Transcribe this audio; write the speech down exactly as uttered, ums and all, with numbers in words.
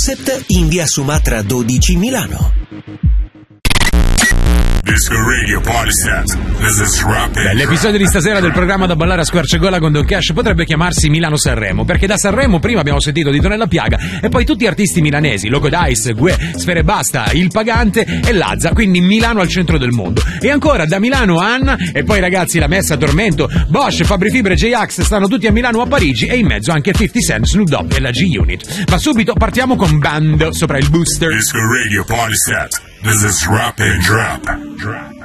in via Sumatra dodici, Milano. Disco Radio Party Set. This is Rapid. L'episodio di stasera del programma da ballare a squarciagola con Don Cash potrebbe chiamarsi Milano-Sanremo, perché da Sanremo prima abbiamo sentito Dito Nella Piaga e poi tutti artisti milanesi, Loco Dice, Gue, Sfere Basta, Il Pagante e Lazza, quindi Milano al centro del mondo. E ancora da Milano a Anna e poi ragazzi la Messa, Tormento, Bosch, Fabri Fibre, J-Ax stanno tutti a Milano o a Parigi e in mezzo anche fifty Cent, Snoop Dogg e la G-Unit. Ma subito partiamo con Band sopra il booster. Disco Radio Party Set. This is Rapid Drop. Drop.